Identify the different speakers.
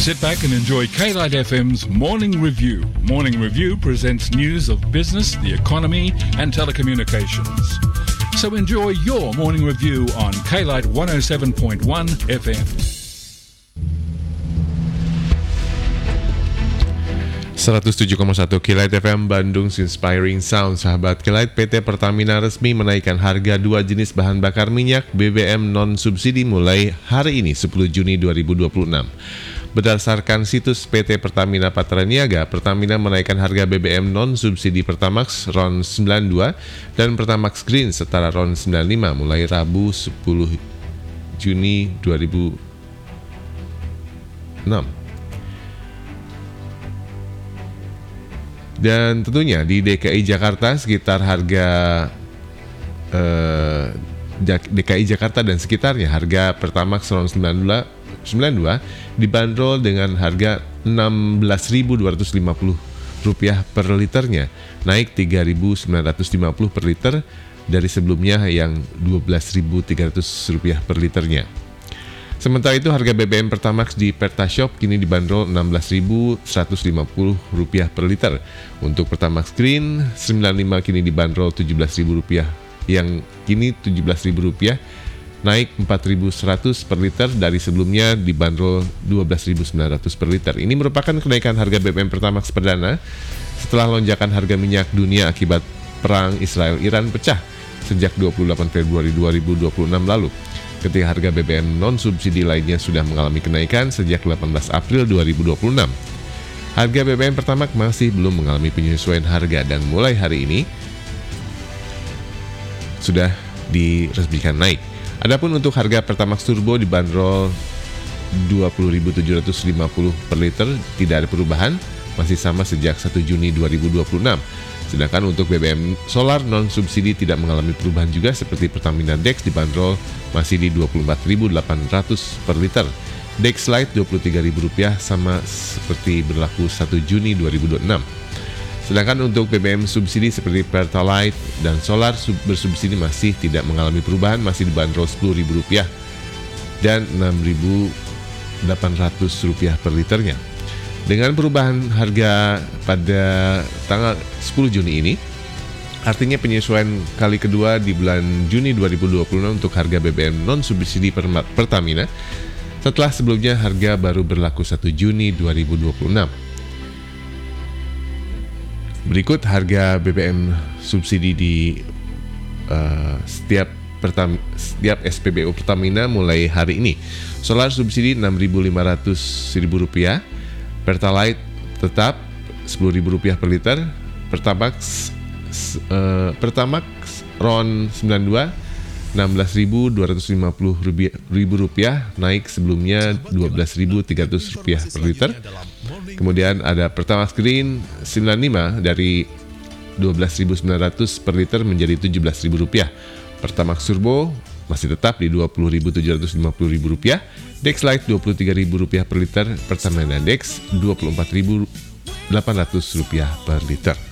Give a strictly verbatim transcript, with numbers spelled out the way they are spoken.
Speaker 1: Sit back and enjoy K-Lite F M's Morning Review. Morning Review presents news of business, the economy, and telecommunications. So enjoy your morning review on K-Lite one oh seven point one F M.
Speaker 2: seratus tujuh koma satu K-Lite F M Bandung Inspiring Sound. Sahabat K-Lite, P T Pertamina resmi menaikkan harga dua jenis bahan bakar minyak B B M non-subsidi mulai hari ini sepuluh Juni dua ribu dua puluh enam. Berdasarkan situs P T Pertamina Patraniaga, Pertamina menaikkan harga B B M non-subsidi Pertamax R O N sembilan puluh dua dan Pertamax Green setara R O N sembilan puluh lima mulai Rabu sepuluh Juni dua ribu enam. Dan tentunya di D K I Jakarta sekitar harga eh, D K I Jakarta dan sekitarnya harga Pertamax R O N sembilan puluh dua dibanderol dengan harga enam belas ribu dua ratus lima puluh rupiah per liternya, naik tiga ribu sembilan ratus lima puluh per liter dari sebelumnya yang dua belas ribu tiga ratus rupiah per liternya. Sementara itu harga B B M Pertamax di Pertashop kini dibanderol enam belas ribu seratus lima puluh rupiah per liter. Untuk Pertamax Green sembilan puluh lima kini dibanderol tujuh belas ribu rupiah, yang kini tujuh belas ribu rupiah, naik empat ribu seratus per liter dari sebelumnya dibanderol dua belas ribu sembilan ratus per liter. Ini merupakan kenaikan harga B B M Pertamax perdana setelah lonjakan harga minyak dunia akibat perang Israel-Iran pecah sejak dua puluh delapan Februari dua ribu dua puluh enam lalu. Ketika harga B B M non-subsidi lainnya sudah mengalami kenaikan sejak delapan belas April dua ribu dua puluh enam. Harga B B M Pertamax masih belum mengalami penyesuaian harga dan mulai hari ini sudah diresmikan naik. Adapun untuk harga Pertamax Turbo dibanderol dua puluh ribu tujuh ratus lima puluh per liter, tidak ada perubahan, masih sama sejak satu Juni dua ribu dua puluh enam. Sedangkan untuk B B M solar non-subsidi tidak mengalami perubahan juga seperti Pertamina Dex dibanderol masih di dua puluh empat ribu delapan ratus per liter. Dex Lite dua puluh tiga ribu rupiah sama seperti berlaku satu Juni dua ribu dua puluh enam. Sedangkan untuk B B M subsidi seperti Pertalite dan solar sub- bersubsidi masih tidak mengalami perubahan, masih dibanderol sepuluh ribu rupiah dan enam ribu delapan ratus rupiah per liternya. Dengan perubahan harga pada tanggal sepuluh Juni ini, artinya penyesuaian kali kedua di bulan Juni dua ribu dua puluh enam untuk harga B B M non-subsidi Pertamina, setelah sebelumnya harga baru berlaku satu Juni dua ribu dua puluh enam. Berikut harga B B M subsidi di uh, setiap, Pertam- setiap S P B U Pertamina mulai hari ini. Solar subsidi enam ribu lima ratus rupiah, Pertalite tetap sepuluh ribu rupiah per liter, Pertamax uh, Pertamax R O N sembilan puluh dua enam belas ribu dua ratus lima puluh rupiah, naik sebelumnya dua belas ribu tiga ratus rupiah per liter. Kemudian ada Pertamax Green sembilan puluh lima dari dua belas ribu sembilan ratus per liter menjadi tujuh belas ribu rupiah. Pertamax Turbo masih tetap di dua puluh ribu tujuh ratus lima puluh rupiah. Dex Lite dua puluh tiga ribu rupiah per liter. Pertamina Dex dua puluh empat ribu delapan ratus rupiah per liter.